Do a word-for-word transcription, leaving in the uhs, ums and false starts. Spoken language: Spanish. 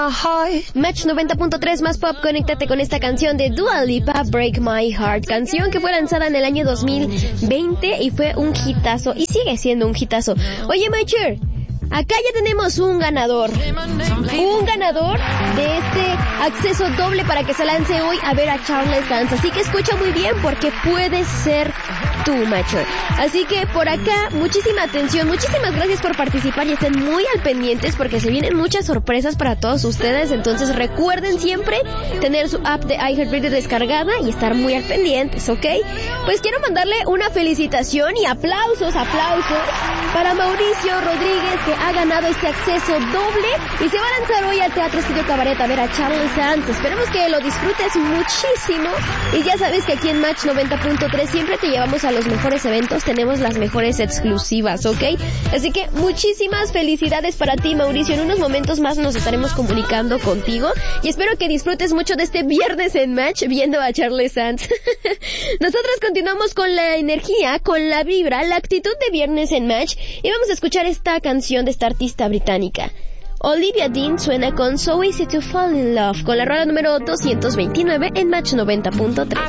Match noventa punto tres más pop, conéctate con esta canción de Dua Lipa, Break My Heart, canción que fue lanzada en el año dos mil veinte y fue un hitazo y sigue siendo un hitazo. Oye, Macher, acá ya tenemos un ganador, un ganador de este acceso doble para que se lance hoy a ver a Charles Dance, así que escucha muy bien porque puede ser tú, Macher. Así que por acá, muchísima atención, muchísimas gracias por participar y estén muy al pendientes porque se vienen muchas sorpresas para todos ustedes, entonces recuerden siempre tener su app de iHeartRadio descargada y estar muy al pendientes, ¿ok? Pues quiero mandarle una felicitación y aplausos, aplausos para Mauricio Rodríguez, que ha ganado este acceso doble y se va a lanzar hoy al Teatro Estudio Cabaret a ver a Charles Dance. Esperemos que lo disfrutes muchísimo y ya sabes que aquí en Match noventa punto tres siempre te llevamos a los mejores eventos, tenemos las mejores exclusivas, ¿ok? Así que muchísimas felicidades para ti, Mauricio. En unos momentos más nos estaremos comunicando contigo y espero que disfrutes mucho de este viernes en Match viendo a Charles Dance. Nosotros continuamos con la energía, con la vibra, la actitud de viernes en Match y vamos a escuchar esta canción de esta artista británica. Olivia Dean suena con So Easy to Fall in Love con la rueda número doscientos veintinueve en Match noventa punto tres.